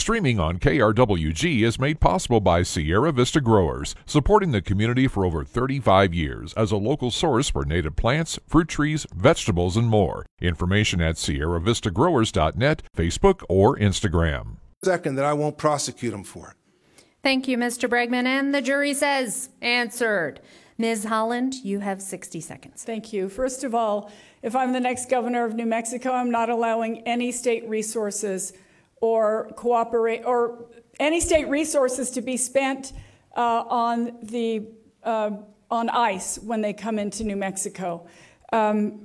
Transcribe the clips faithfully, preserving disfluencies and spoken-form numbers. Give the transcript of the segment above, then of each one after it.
Streaming on K R W G is made possible by Sierra Vista Growers, supporting the community for over thirty-five years as a local source for native plants, fruit trees, vegetables, and more. Information at sierra vista growers dot net, Facebook, or Instagram. Second, that I won't prosecute them for it. Thank you, Mister Bregman. And the jury says answered. Miz Holland, you have sixty seconds. Thank you. First of all, if I'm the next governor of New Mexico, I'm not allowing any state resources or cooperate or any state resources to be spent uh, on the uh, on ICE when they come into New Mexico. Um,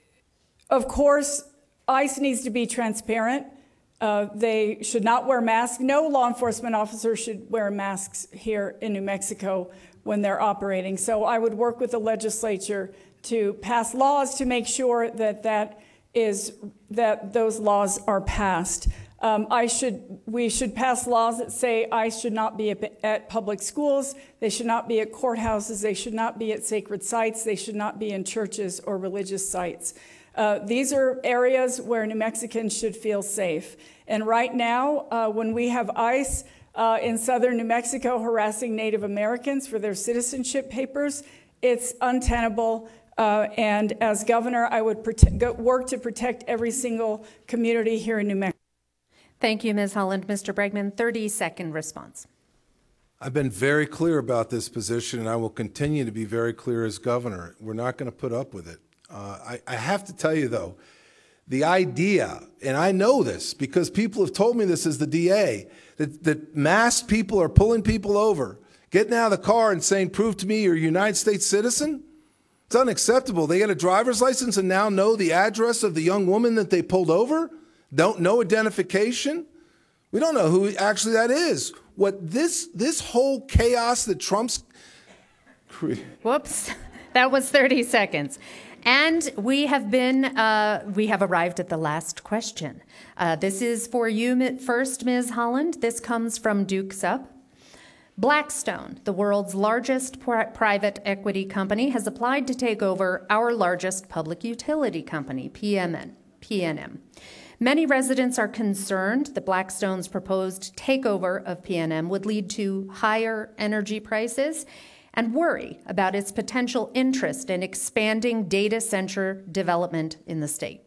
of course, ICE needs to be transparent. Uh, they should not wear masks. No law enforcement officer should wear masks here in New Mexico when they're operating. So I would work with the legislature to pass laws to make sure that that is that those laws are passed. Um, I should we should pass laws that say ICE should not be at, at public schools. They should not be at courthouses. They should not be at sacred sites. They should not be in churches or religious sites. Uh, these are areas where New Mexicans should feel safe. And right now, uh, when we have ICE uh, in southern New Mexico harassing Native Americans for their citizenship papers, it's untenable. Uh, and as governor, I would prote- go, work to protect every single community here in New Mexico. Thank you, Miz Holland. Mister Bregman, thirty-second response. I've been very clear about this position, and I will continue to be very clear as governor. We're not going to put up with it. Uh, I, I have to tell you, though, the idea, and I know this because people have told me this as the D A, that, that masked people are pulling people over, getting out of the car and saying, prove to me you're a United States citizen. It's unacceptable. They get a driver's license and now know the address of the young woman that they pulled over, don't know identification. We don't know who actually that is. What this this whole chaos that Trump's... Whoops, that was thirty seconds. And we have been, uh, we have arrived at the last question. Uh, this is for you first, Miz Holland. This comes from Duke Sub. Blackstone, the world's largest pri- private equity company, has applied to take over our largest public utility company, P M N, P N M. Many residents are concerned that Blackstone's proposed takeover of P N M would lead to higher energy prices and worry about its potential interest in expanding data center development in the state.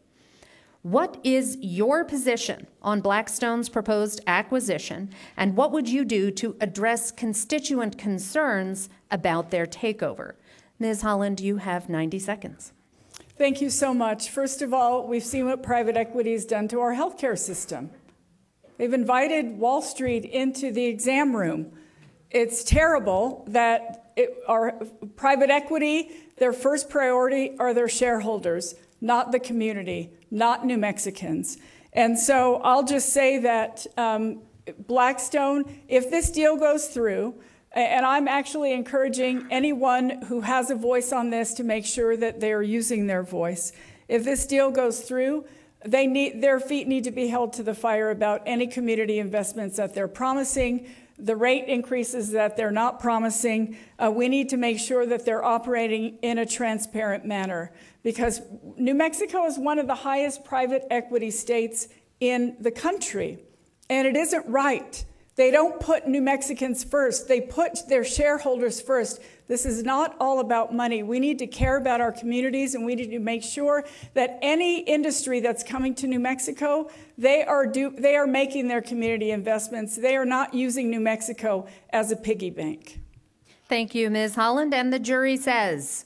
What is your position on Blackstone's proposed acquisition, and what would you do to address constituent concerns about their takeover? Miz Holland, you have ninety seconds. Thank you so much. First of all, we've seen what private equity has done to our healthcare system. They've invited Wall Street into the exam room. It's terrible that it, our private equity, their first priority are their shareholders, not the community, not New Mexicans. And so I'll just say that um, Blackstone, if this deal goes through, and I'm actually encouraging anyone who has a voice on this to make sure that they are using their voice. If this deal goes through, they need, their feet need to be held to the fire about any community investments that they're promising, the rate increases that they're not promising. Uh, we need to make sure that they're operating in a transparent manner, because New Mexico is one of the highest private equity states in the country, and it isn't right. They don't put New Mexicans first. They put their shareholders first. This is not all about money. We need to care about our communities, and we need to make sure that any industry that's coming to New Mexico, they are do, they are making their community investments. They are not using New Mexico as a piggy bank. Thank you, Miz Holland. And the jury says,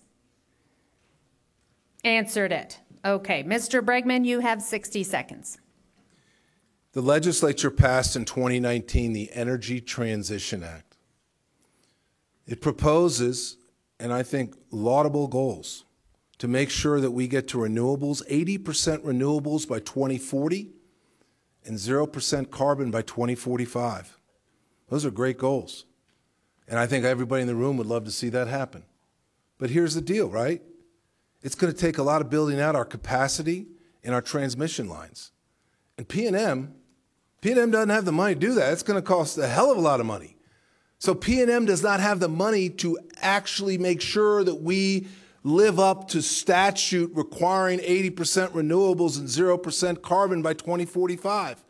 answered it. Okay, Mister Bregman, you have sixty seconds. The legislature passed in twenty nineteen the Energy Transition Act. It proposes, and I think laudable goals, to make sure that we get to renewables, eighty percent renewables by twenty forty and zero percent carbon by twenty forty-five. Those are great goals. And I think everybody in the room would love to see that happen. But here's the deal, right? It's going to take a lot of building out our capacity and our transmission lines. And P and M, P and M doesn't have the money to do that. It's going to cost a hell of a lot of money. So P and M does not have the money to actually make sure that we live up to statute requiring eighty percent renewables and zero percent carbon by twenty forty-five.